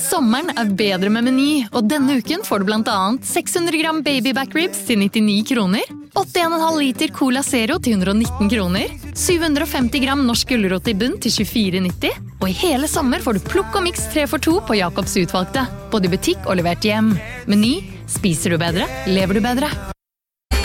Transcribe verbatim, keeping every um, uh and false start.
Sommeren er bedre med Meny, og denne uken får du blant annet seks hundre gram baby back ribs til nittini kroner, åtte komma fem liter Cola Zero til hundre og nitten kroner, syv hundre og femti gram norsk gulrot i bunn til tjuefire nitti, og i hele sommer får du plukk og miks tre for to på Jacobs utvalgte, både i butikk og levert hjem. Meny, spiser du bedre, lever du bedre.